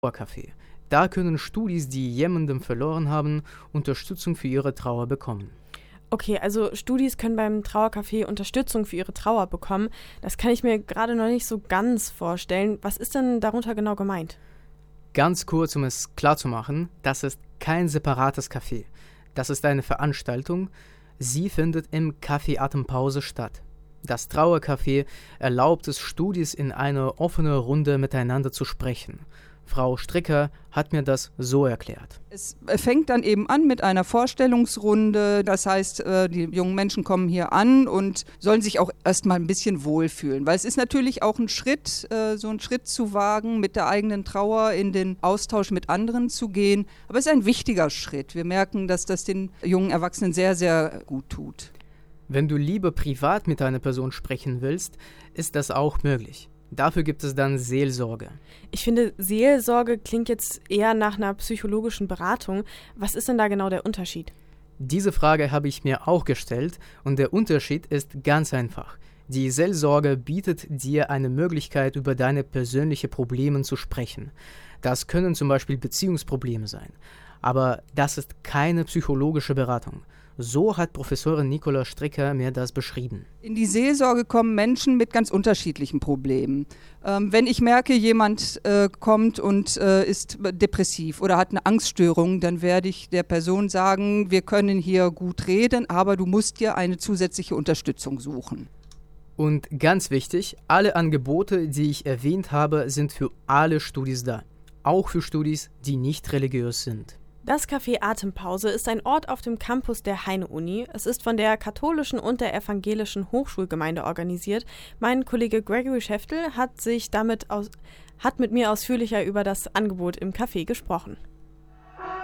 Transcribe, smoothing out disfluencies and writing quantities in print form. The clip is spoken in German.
Trauercafé. Da können Studis, die jemanden verloren haben, Unterstützung für ihre Trauer bekommen. Okay, also Studis können beim Trauercafé Unterstützung für ihre Trauer bekommen. Das kann ich mir gerade noch nicht so ganz vorstellen. Was ist denn darunter genau gemeint? Ganz kurz, um es klarzumachen, das ist kein separates Café. Das ist eine Veranstaltung. Sie findet im Café Atempause statt. Das Trauercafé erlaubt es Studis in einer offenen Runde miteinander zu sprechen. Frau Stricker hat mir das so erklärt. Es fängt dann eben an mit einer Vorstellungsrunde. Das heißt, die jungen Menschen kommen hier an und sollen sich auch erstmal ein bisschen wohlfühlen. Weil es ist natürlich auch ein Schritt, so einen Schritt zu wagen, mit der eigenen Trauer in den Austausch mit anderen zu gehen. Aber es ist ein wichtiger Schritt. Wir merken, dass das den jungen Erwachsenen sehr, sehr gut tut. Wenn du lieber privat mit einer Person sprechen willst, ist das auch möglich. Dafür gibt es dann Seelsorge. Ich finde, Seelsorge klingt jetzt eher nach einer psychologischen Beratung. Was ist denn da genau der Unterschied? Diese Frage habe ich mir auch gestellt und der Unterschied ist ganz einfach. Die Seelsorge bietet dir eine Möglichkeit, über deine persönlichen Probleme zu sprechen. Das können zum Beispiel Beziehungsprobleme sein. Aber das ist keine psychologische Beratung. So hat Professorin Nicola Stricker mir das beschrieben. In die Seelsorge kommen Menschen mit ganz unterschiedlichen Problemen. Wenn ich merke, jemand kommt und ist depressiv oder hat eine Angststörung, dann werde ich der Person sagen, wir können hier gut reden, aber du musst dir eine zusätzliche Unterstützung suchen. Und ganz wichtig, alle Angebote, die ich erwähnt habe, sind für alle Studis da. Auch für Studis, die nicht religiös sind. Das Café Atempause ist ein Ort auf dem Campus der Heine-Uni. Es ist von der katholischen und der evangelischen Hochschulgemeinde organisiert. Mein Kollege Gregory Schäftel hat mit mir ausführlicher über das Angebot im Café gesprochen.